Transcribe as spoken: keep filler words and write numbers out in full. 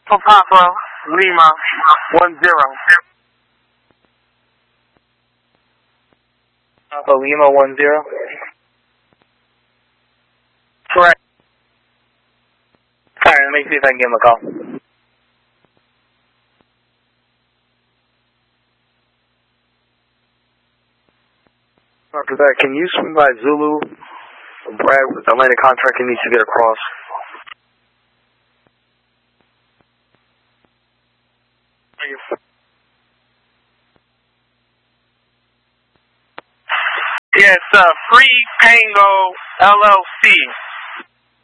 For Papa Lima one zero. Papa Lima one zero. Correct. Alright, let me see if I can give him a call. After that, can you swing by Zulu? Brad, with the landing contract, he needs to get across. Yes, uh, Free Tango L L C.